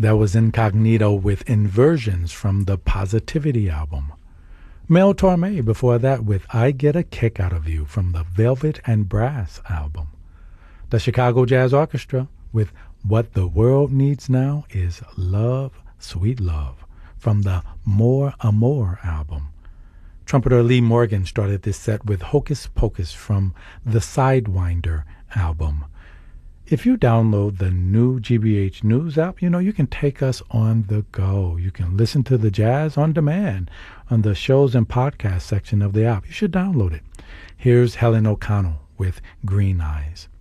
That was Incognito with Inversions from the Positivity album. Mel Torme before that with I Get a Kick Out of You from the Velvet and Brass album. The Chicago Jazz Orchestra with What the World Needs Now is Love, Sweet Love from the More Amor album. Trumpeter Lee Morgan started this set with Hocus Pocus from the Sidewinder album. If you download the new GBH News app, you can take us on the go. You can listen to the jazz on demand on the shows and podcast section of the app. You should download it. Here's Helen O'Connell with Green Eyes.